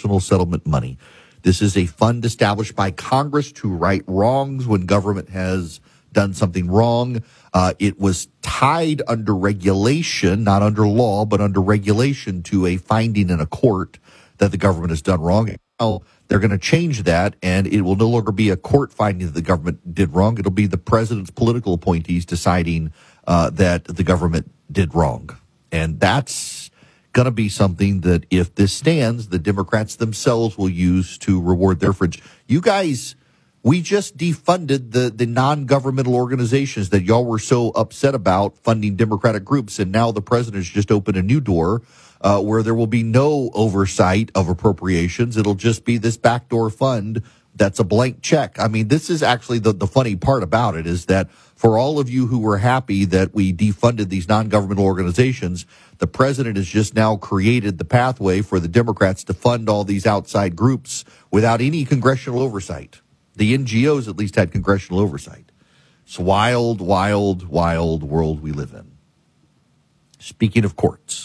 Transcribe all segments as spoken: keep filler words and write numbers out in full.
personal settlement money. This is a fund established by Congress to right wrongs when government has done something wrong. Uh, it was tied under regulation, not under law, but under regulation to a finding in a court that the government has done wrong. Now they're going to change that, and it will no longer be a court finding that the government did wrong. It'll be the president's political appointees deciding uh, that the government did wrong. And that's going to be something that, if this stands, the Democrats themselves will use to reward their friends. You guys, we just defunded the, the non-governmental organizations that y'all were so upset about funding Democratic groups, and now the president's just opened a new door uh, where there will be no oversight of appropriations. It'll just be this backdoor fund that's a blank check. I mean, this is actually the, the funny part about it, is that for all of you who were happy that we defunded these non-governmental organizations, the president has just now created the pathway for the Democrats to fund all these outside groups without any congressional oversight. The N G Os at least had congressional oversight. It's a wild, wild, wild world we live in. Speaking of courts,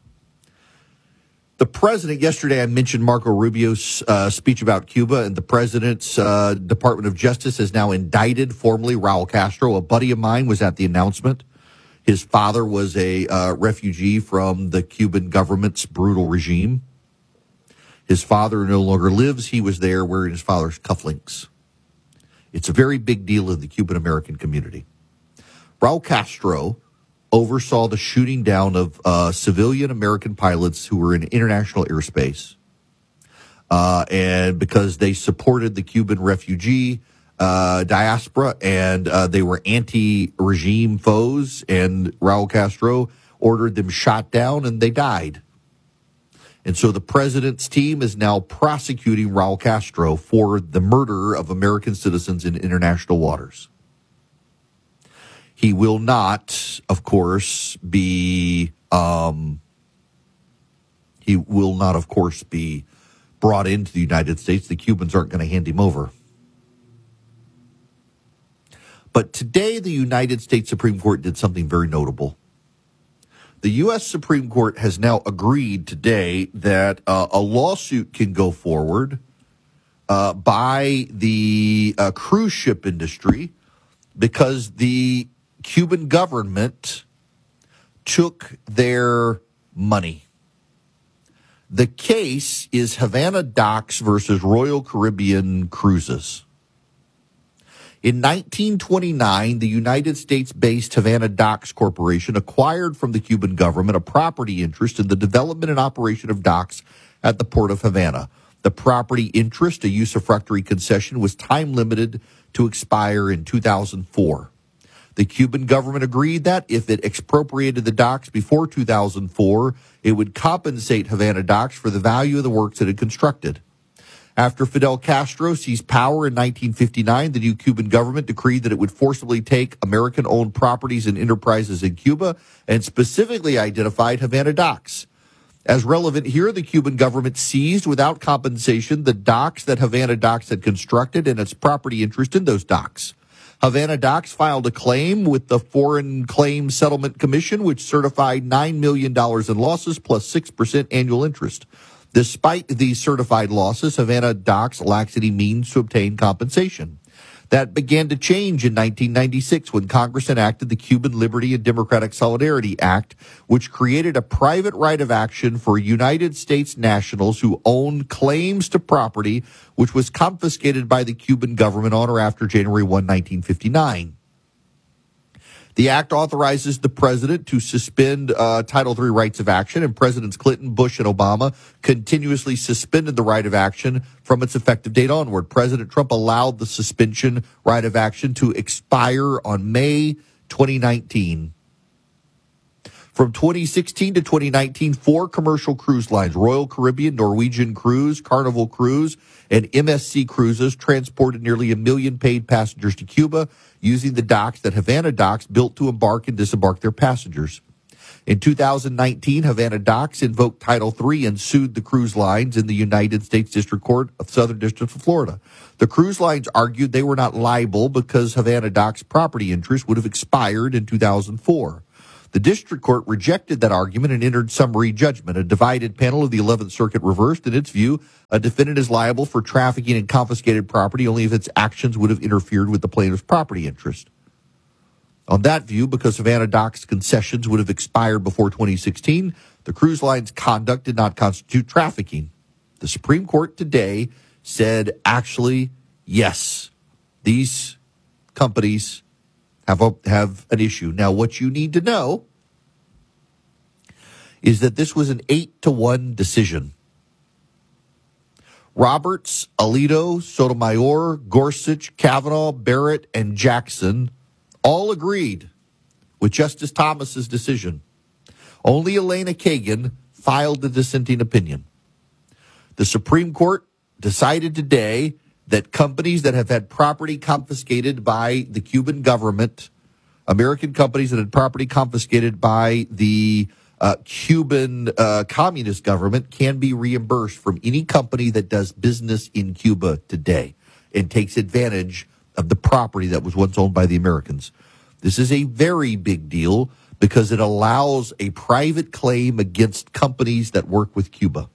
the president, yesterday I mentioned Marco Rubio's uh, speech about Cuba, and the president's uh, Department of Justice has now indicted formally Raul Castro. A buddy of mine was at the announcement. His father was a uh, refugee from the Cuban government's brutal regime. His father no longer lives. He was there wearing his father's cufflinks. It's a very big deal in the Cuban-American community. Raul Castro oversaw the shooting down of uh, civilian American pilots who were in international airspace. Uh, and because they supported the Cuban refugee uh, diaspora, and uh, they were anti-regime foes, and Raul Castro ordered them shot down, and they died. And so the president's team is now prosecuting Raul Castro for the murder of American citizens in international waters. He will not, of course, be, um, he will not, of course, be brought into the United States. The Cubans aren't going to hand him over. But today, the United States Supreme Court did something very notable. The U S Supreme Court has now agreed today that uh, a lawsuit can go forward uh, by the uh, cruise ship industry because the Cuban government took their money. The case is Havana Docks versus Royal Caribbean Cruises. In nineteen twenty-nine, the United States-based Havana Docks Corporation acquired from the Cuban government a property interest in the development and operation of docks at the port of Havana. The property interest, a usufructuary concession, was time-limited to expire in two thousand four. The Cuban government agreed that if it expropriated the docks before two thousand four, it would compensate Havana Docks for the value of the works it had constructed. After Fidel Castro seized power in nineteen fifty-nine, the new Cuban government decreed that it would forcibly take American-owned properties and enterprises in Cuba and specifically identified Havana Docks. As relevant here, the Cuban government seized without compensation the docks that Havana Docks had constructed and its property interest in those docks. Havana Docks filed a claim with the Foreign Claims Settlement Commission, which certified nine million dollars in losses plus six percent annual interest. Despite these certified losses, Havana Docks lacks any means to obtain compensation. That began to change in nineteen ninety-six when Congress enacted the Cuban Liberty and Democratic Solidarity Act, which created a private right of action for United States nationals who owned claims to property which was confiscated by the Cuban government on or after January first, nineteen fifty-nine. The act authorizes the president to suspend uh, Title three rights of action, and Presidents Clinton, Bush, and Obama continuously suspended the right of action from its effective date onward. President Trump allowed the suspension right of action to expire on May twenty nineteen. From twenty sixteen to twenty nineteen, four commercial cruise lines, Royal Caribbean, Norwegian Cruise, Carnival Cruise, and M S C Cruises, transported nearly a million paid passengers to Cuba using the docks that Havana Docks built to embark and disembark their passengers. In two thousand nineteen, Havana Docks invoked Title three and sued the cruise lines in the United States District Court of Southern District of Florida. The cruise lines argued they were not liable because Havana Docks' property interest would have expired in two thousand four. The district court rejected that argument and entered summary judgment. A divided panel of the eleventh Circuit reversed, in its view, a defendant is liable for trafficking in confiscated property only if its actions would have interfered with the plaintiff's property interest. On that view, because Havana Doc's concessions would have expired before twenty sixteen, the cruise line's conduct did not constitute trafficking. The Supreme Court today said, actually, yes, these companies have a, have an issue. Now, what you need to know is that this was an eight to one decision. Roberts, Alito, Sotomayor, Gorsuch, Kavanaugh, Barrett, and Jackson all agreed with Justice Thomas's decision. Only Elena Kagan filed the dissenting opinion. The Supreme Court decided today that companies that have had property confiscated by the Cuban government, American companies that had property confiscated by the uh, Cuban uh, communist government, can be reimbursed from any company that does business in Cuba today and takes advantage of the property that was once owned by the Americans. This is a very big deal because it allows a private claim against companies that work with Cuba.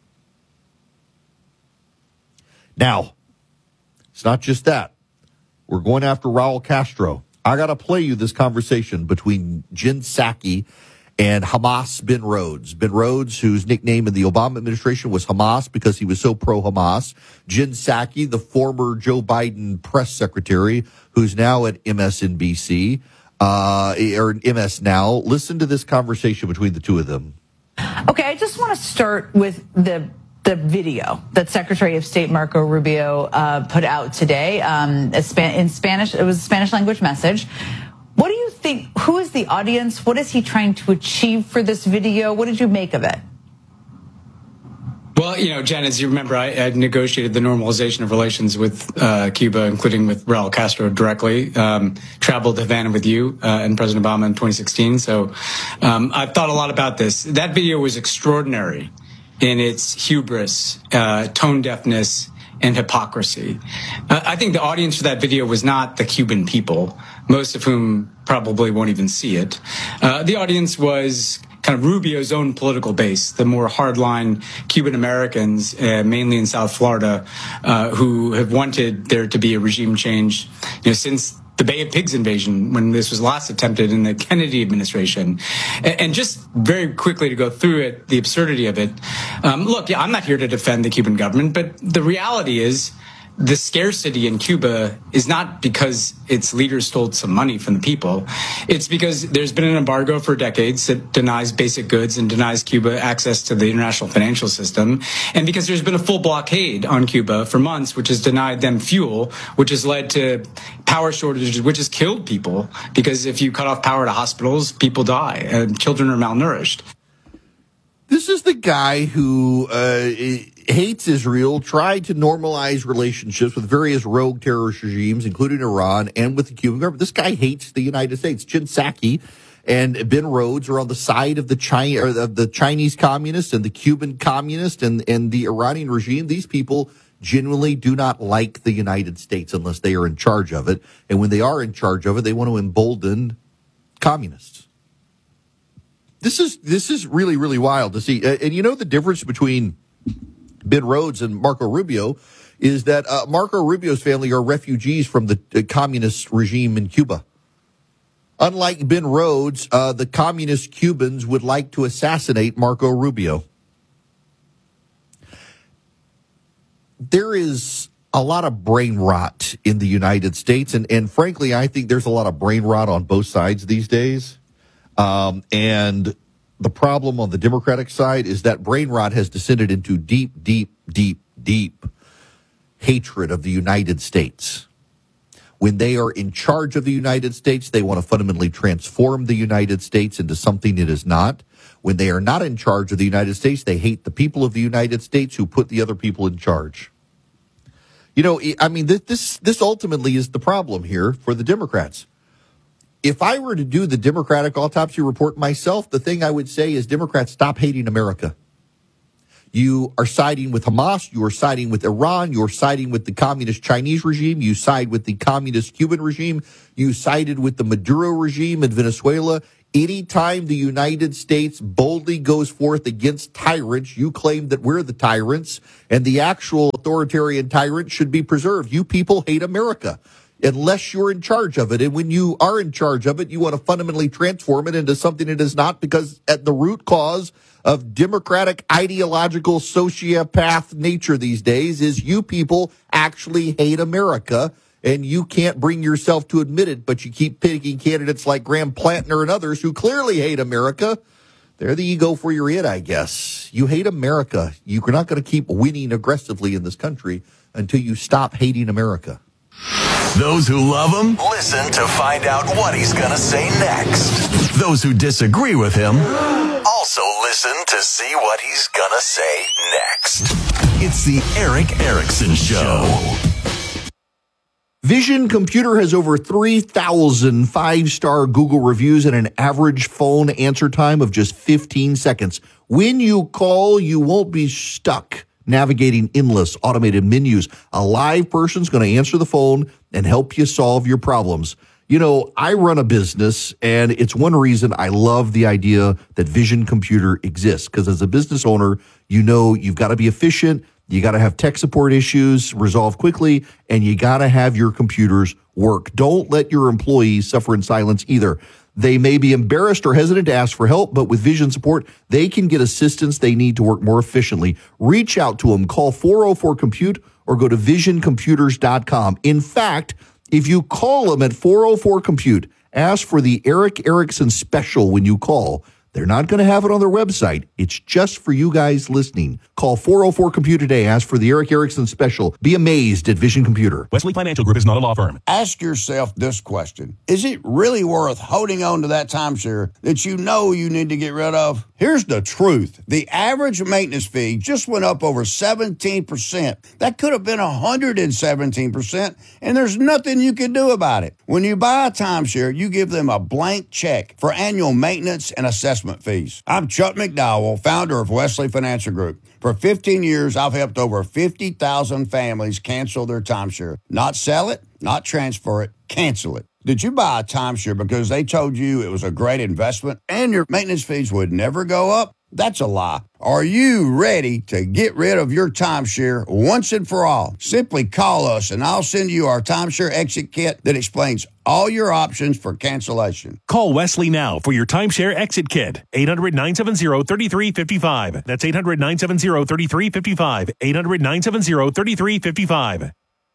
Now, it's not just that. We're going after Raul Castro. I got to play you this conversation between Jen Psaki and Hamas Ben Rhodes. Ben Rhodes, whose nickname in the Obama administration was Hamas because he was so pro-Hamas. Jen Psaki, the former Joe Biden press secretary, who's now at M S N B C, uh, or M S Now. Listen to this conversation between the two of them. Okay, I just want to start with the the video that Secretary of State Marco Rubio uh, put out today um, in Spanish. It was a Spanish language message. What do you think? Who is the audience? What is he trying to achieve for this video? What did you make of it? Well, you know, Jen, as you remember, I had negotiated the normalization of relations with uh, Cuba, including with Raul Castro directly. Um, traveled to Havana with you uh, and President Obama in twenty sixteen. So um, I've thought a lot about this. That video was extraordinary in its hubris, uh, tone deafness, and hypocrisy. Uh, I think the audience for that video was not the Cuban people, most of whom probably won't even see it. Uh, the audience was kind of Rubio's own political base, the more hardline Cuban Americans, uh, mainly in South Florida, uh, who have wanted there to be a regime change, you know, since the Bay of Pigs invasion, when this was last attempted in the Kennedy administration. And just very quickly to go through it, the absurdity of it. Um, look, yeah, I'm not here to defend the Cuban government, but the reality is the scarcity in Cuba is not because its leaders stole some money from the people. It's because there's been an embargo for decades that denies basic goods and denies Cuba access to the international financial system. And because there's been a full blockade on Cuba for months, which has denied them fuel, which has led to power shortages, which has killed people. Because if you cut off power to hospitals, people die and children are malnourished. This is the guy who uh, hates Israel, tried to normalize relationships with various rogue terrorist regimes, including Iran, and with the Cuban government. This guy hates the United States. Jen Psaki and Ben Rhodes are on the side of the China, or of the Chinese communists and the Cuban communists and, and the Iranian regime. These people genuinely do not like the United States unless they are in charge of it. And when they are in charge of it, they want to embolden communists. This is this is really, really wild to see. And you know the difference between Ben Rhodes and Marco Rubio is that uh, Marco Rubio's family are refugees from the uh, communist regime in Cuba. Unlike Ben Rhodes, uh, the communist Cubans would like to assassinate Marco Rubio. There is a lot of brain rot in the United States, and, and frankly, I think there's a lot of brain rot on both sides these days. Um, and the problem on the Democratic side is that brain rot has descended into deep, deep, deep, deep hatred of the United States. When they are in charge of the United States, they want to fundamentally transform the United States into something it is not. When they are not in charge of the United States, they hate the people of the United States who put the other people in charge. You know, I mean, this this ultimately is the problem here for the Democrats. If I were to do the Democratic autopsy report myself, the thing I would say is, Democrats, stop hating America. You are siding with Hamas. You are siding with Iran. You are siding with the communist Chinese regime. You side with the communist Cuban regime. You sided with the Maduro regime in Venezuela. Anytime the United States boldly goes forth against tyrants, you claim that we're the tyrants and the actual authoritarian tyrant should be preserved. You people hate America unless you're in charge of it. And when you are in charge of it, you want to fundamentally transform it into something it is not, because at the root cause of democratic ideological sociopath nature these days is you people actually hate America. And you can't bring yourself to admit it, but you keep picking candidates like Graham Plantner and others who clearly hate America. They're the ego for your it, I guess. You hate America. You're not going to keep winning aggressively in this country until you stop hating America. Those who love him, listen to find out what he's going to say next. Those who disagree with him, also listen to see what he's going to say next. It's the Erick Erickson Show. Vision Computer has over three thousand five-star Google reviews and an average phone answer time of just fifteen seconds. When you call, you won't be stuck navigating endless automated menus. A live person's going to answer the phone and help you solve your problems. You know, I run a business, and it's one reason I love the idea that Vision Computer exists, because as a business owner, you know you've got to be efficient. You got to have tech support issues resolved quickly, and you got to have your computers work. Don't let your employees suffer in silence either. They may be embarrassed or hesitant to ask for help, but with Vision support, they can get assistance they need to work more efficiently. Reach out to them. Call four oh four compute or go to vision computers dot com. In fact, if you call them at four oh four compute, ask for the Erick Erickson special when you call. They're not going to have it on their website. It's just for you guys listening. Call four oh four compute today. Ask for the Erick Erickson special. Be amazed at Vision Computer. Wesley Financial Group is not a law firm. Ask yourself this question. Is it really worth holding on to that timeshare that you know you need to get rid of? Here's the truth. The average maintenance fee just went up over seventeen percent. That could have been one hundred seventeen percent, and there's nothing you can do about it. When you buy a timeshare, you give them a blank check for annual maintenance and assessment fees. I'm Chuck McDowell, founder of Wesley Financial Group. For fifteen years, I've helped over fifty thousand families cancel their timeshare. Not sell it, not transfer it, cancel it. Did you buy a timeshare because they told you it was a great investment and your maintenance fees would never go up? That's a lie. Are you ready to get rid of your timeshare once and for all? Simply call us and I'll send you our timeshare exit kit that explains all your options for cancellation. Call Wesley now for your timeshare exit kit. eight hundred, nine seven zero, three three five five. That's eight hundred, nine seven zero, three three five five. eight hundred, nine seven zero, three three five five.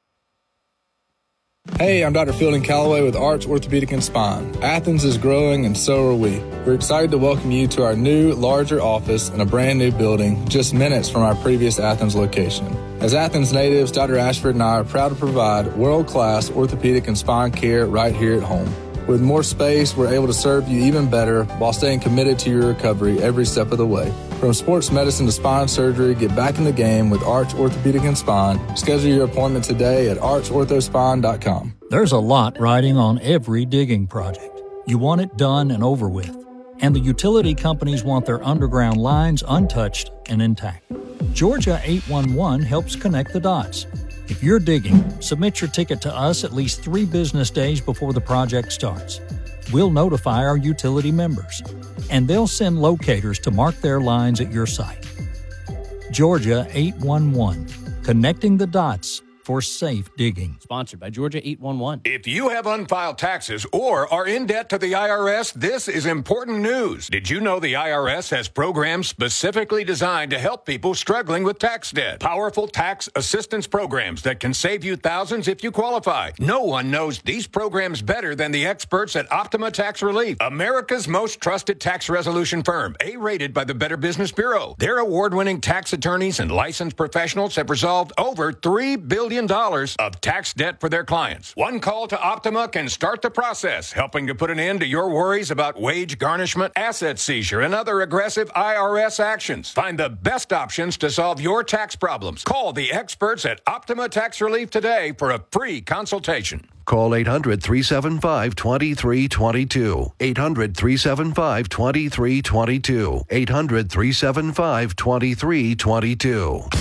Hey, I'm Doctor Fielding Calloway with Arch Orthopedic and Spine. Athens is growing and so are we. We're excited to welcome you to our new, larger office in a brand new building just minutes from our previous Athens location. As Athens natives, Doctor Ashford and I are proud to provide world-class orthopedic and spine care right here at home. With more space, we're able to serve you even better while staying committed to your recovery every step of the way. From sports medicine to spine surgery, get back in the game with Arch Orthopedic and Spine. Schedule your appointment today at arch ortho spine dot com. There's a lot riding on every digging project. You want it done and over with. And the utility companies want their underground lines untouched and intact. Georgia eight one one helps connect the dots. If you're digging, submit your ticket to us at least three business days before the project starts. We'll notify our utility members, and they'll send locators to mark their lines at your site. Georgia eight one one, connecting the dots for safe digging. Sponsored by Georgia eight one one. If you have unfiled taxes or are in debt to the I R S, this is important news. Did you know the I R S has programs specifically designed to help people struggling with tax debt? Powerful tax assistance programs that can save you thousands if you qualify. No one knows these programs better than the experts at Optima Tax Relief, America's most trusted tax resolution firm, A-rated by the Better Business Bureau. Their award-winning tax attorneys and licensed professionals have resolved over three billion dollars of tax debt for their clients. One call to Optima can start the process, helping to put an end to your worries about wage garnishment, asset seizure, and other aggressive I R S actions. Find the best options to solve your tax problems. Call the experts at Optima Tax Relief today for a free consultation. Call eight hundred, three seven five, two three two two. eight hundred, three seven five, two three two two. eight hundred, three seven five, two three two two.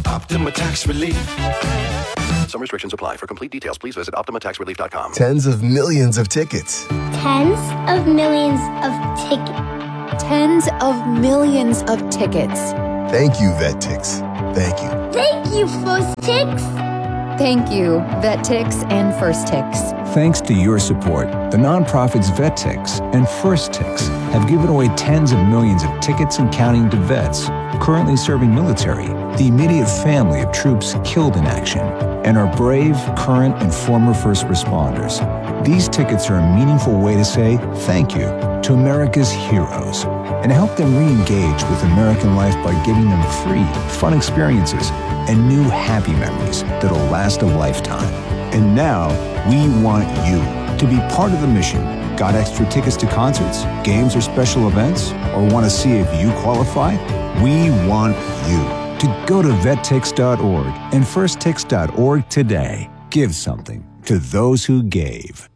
Optima Tax Relief. Some restrictions apply. For complete details, please visit Optima Tax Relief dot com. Tens of millions of tickets. Tens of millions of tickets. Tens of millions of tickets. Thank you, VetTix. Thank you. Thank you, First Tix. Thank you, VetTix and First Tix. Thanks to your support, the nonprofits VetTix and First Tix have given away tens of millions of tickets and counting to vets currently serving military, the immediate family of troops killed in action, and our brave, current, and former first responders. These tickets are a meaningful way to say thank you to America's heroes and help them re-engage with American life by giving them free, fun experiences and new happy memories that'll last a lifetime. And now, we want you to be part of the mission. Got extra tickets to concerts, games, or special events? Or want to see if you qualify? We want you to go to vettix dot org and first tix dot org today. Give something to those who gave.